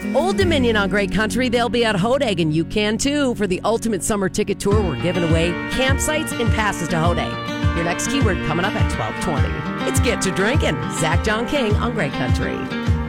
Old Dominion on Great Country. They'll be at Hodag, and you can too. For the ultimate summer ticket tour, we're giving away campsites and passes to Hodag. Your next keyword coming up at 12:20. It's Get to Drinking. Zach John King on Great Country.